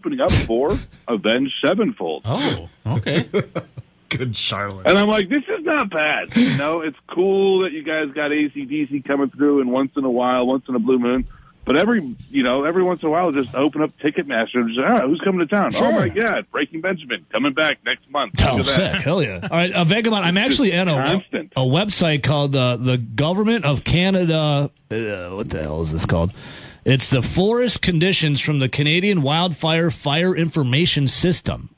opening up for Avenged Sevenfold. Oh, okay. Good Charlotte. And I'm like, this is not bad. It's cool that you guys got AC/DC coming through, and once in a while, once in a blue moon. But every once in a while, just open up Ticketmaster and just say, who's coming to town? Sure. Oh my God, Breaking Benjamin coming back next month. Oh, sick. Hell yeah. All right, Vagabond, I'm actually on a website called the Government of Canada. What the hell is this called? It's the Forest Conditions from the Canadian Wildfire Fire Information System.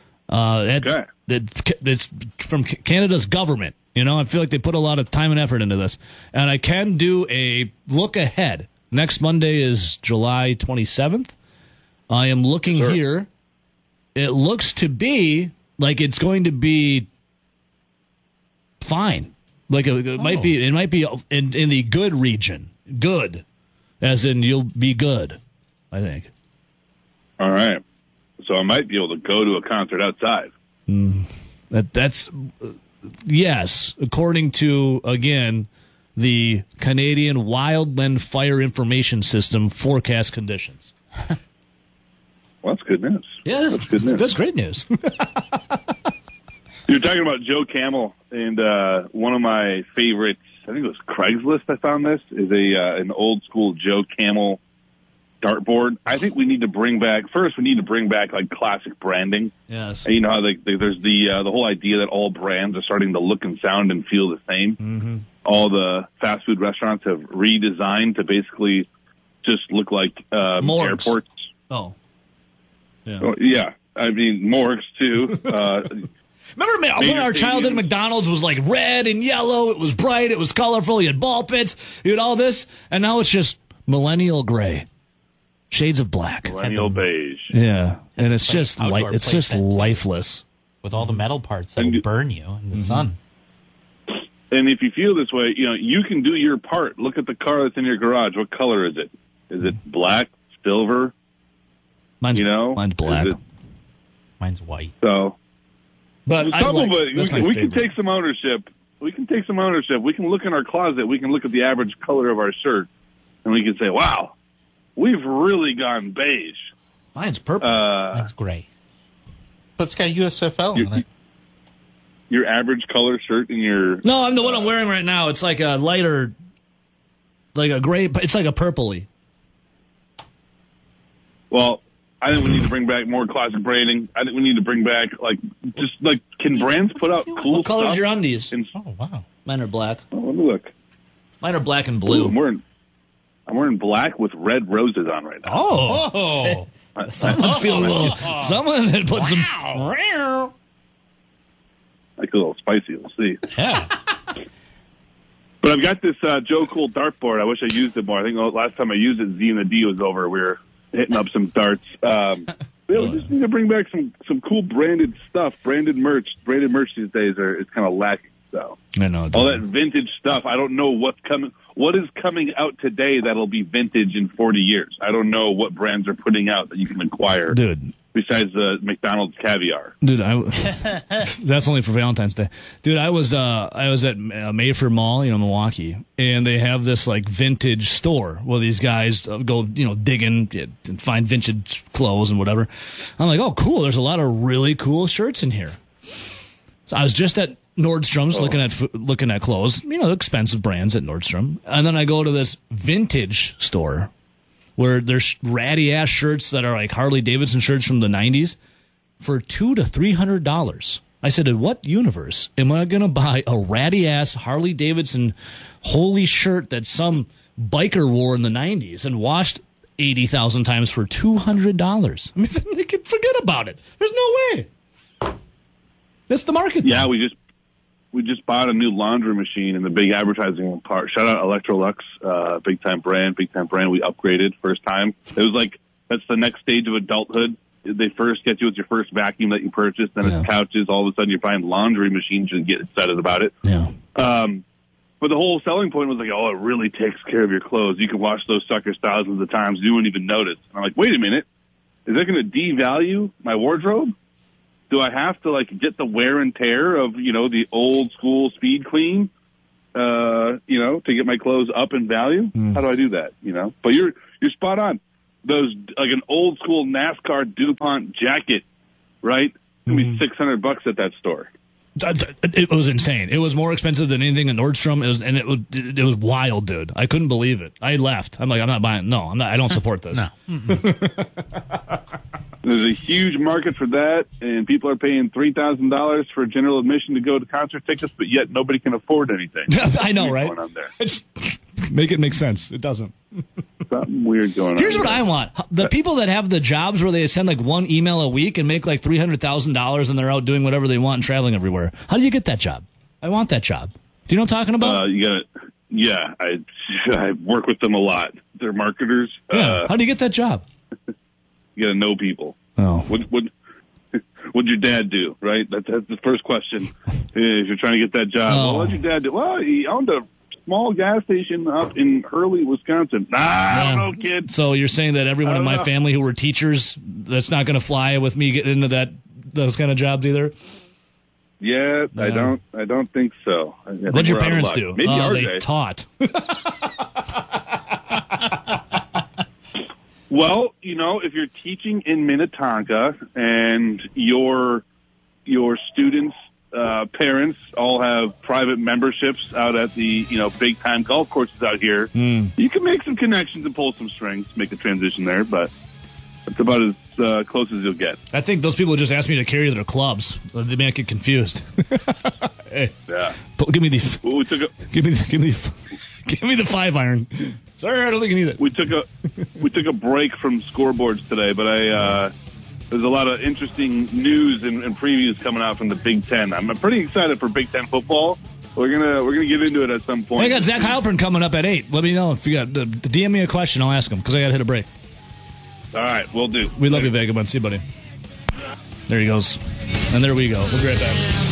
It's from Canada's government. I feel like they put a lot of time and effort into this. And I can do a look ahead. Next Monday is July 27th. I am looking here. It looks to be like it's going to be fine. Like it might be in the good region. Good. As in you'll be good, I think. All right. So I might be able to go to a concert outside. That's yes, according to, again, the Canadian Wildland Fire Information System forecast conditions. Well, that's good news. Yeah, that's good news. That's great news. You're talking about Joe Camel, and one of my favorites, I think it was Craigslist I found this, is an old school Joe Camel dartboard. I think we need to bring back, like classic branding. Yes. And you know how there's the whole idea that all brands are starting to look and sound and feel the same. Mm-hmm. All the fast food restaurants have redesigned to basically just look like airports. Oh. Yeah. Oh, yeah. I mean, morgues, too. Remember when our childhood McDonald's was like red and yellow? It was bright. It was colorful. You had ball pits. You had all this. And now it's just millennial gray. Shades of black. Millennial beige. Yeah. And it's just it's just lifeless. With all the metal parts that will burn you in the sun. And if you feel this way, you can do your part. Look at the car that's in your garage. What color is it? Is it black, silver? Mine's black. Mine's white. So, but we can take some ownership. We can take some ownership. We can look in our closet. We can look at the average color of our shirt, and we can say, "Wow, we've really gone beige." Mine's purple. Mine's gray. But it's got USFL on it. Your average color shirt in your... No, I'm the one I'm wearing right now. It's like a lighter, like a gray. It's like a purpley. Well, I think we need to bring back more classic branding. I think we need to bring back, can brands put out cool What color's stuff? your undies? Oh, wow. Mine are black. Oh, let me look. Mine are black and blue. Ooh, I'm wearing black with red roses on right now. Oh. Someone's feeling a little... Someone had put some... Like a little spicy. We'll see. Yeah. But I've got this Joe Cool dartboard. I wish I used it more. I think the last time I used it, Z and the D was over. We were hitting up some darts. We just need to bring back some cool branded stuff, branded merch. Branded merch these days it's kind of lacking. So I know all that vintage stuff. I don't know what's coming. What is coming out today that'll be vintage in 40 years? I don't know what brands are putting out that you can acquire. Dude. Besides the McDonald's caviar. Dude, that's only for Valentine's Day. Dude, I was at Mayfair Mall, Milwaukee, and they have this like vintage store where these guys go, digging and find vintage clothes and whatever. I'm like, oh, cool. There's a lot of really cool shirts in here. So I was just at Nordstrom's looking at clothes, expensive brands at Nordstrom, and then I go to this vintage store where there's ratty ass shirts that are like Harley Davidson shirts from the 90s for $200 to $300. I said, in what universe am I going to buy a ratty ass Harley Davidson holy shirt that some biker wore in the 90s and washed 80,000 times for $200? I mean, they can forget about it. There's no way. That's the market. Yeah, we just bought a new laundry machine in the big advertising part. Shout out Electrolux, big time brand. We upgraded first time. It was like, that's the next stage of adulthood. They first get you with your first vacuum that you purchased, then it's couches. All of a sudden you're buying laundry machines and get excited about it. Yeah. But the whole selling point was like, oh, it really takes care of your clothes. You can wash those suckers thousands of times. You wouldn't even notice. And I'm like, wait a minute. Is that going to devalue my wardrobe? Do I have to get the wear and tear of, the old school speed clean, to get my clothes up in value? How do I do that? But you're spot on. those like an old school NASCAR DuPont jacket, right? It's gonna be $600 at that store. It was insane. It was more expensive than anything at Nordstrom. It was wild, dude. I couldn't believe it. I left. I'm like, I'm not buying. No, I'm not. I don't support this. No. There's a huge market for that, and people are paying $3,000 for general admission to go to concert tickets, but yet nobody can afford anything. I know, right? Going on there. Make it make sense. It doesn't. Something weird going on. Here's what I want. The people that have the jobs where they send like one email a week and make like $300,000 and they're out doing whatever they want and traveling everywhere. How do you get that job? I want that job. Do you know what I'm talking about? Yeah, I work with them a lot. They're marketers. Yeah. How do you get that job? You got to know people. Oh. What'd your dad do, right? That's the first question. If you're trying to get that job. Oh. Well, what'd your dad do? Well, he owned a small gas station up in Hurley, Wisconsin. I don't know, kid. So you're saying that everyone in my family who were teachers, that's not going to fly with me getting into those kind of jobs either? Yeah, I don't think so. What'd your parents do? Maybe RJ. They taught. Well, if you're teaching in Minnetonka and your students' parents all have private memberships out at the big time golf courses out here, you can make some connections and pull some strings, make a transition there, but that's about as close as you'll get. I think those people just asked me to carry their clubs. They may get confused. Hey, yeah. Give me these. Well, give me the 5-iron. Sorry, I don't think you need it. We took a break from scoreboards today, but there's a lot of interesting news and previews coming out from the Big Ten. I'm pretty excited for Big Ten football. We're gonna get into it at some point. I got Zach Heilprin coming up at 8. Let me know if you got. DM me a question. I'll ask him because I got to hit a break. All right, we'll do. We love you, Vagabond. See you, buddy. There he goes. And there we go. We'll be right back.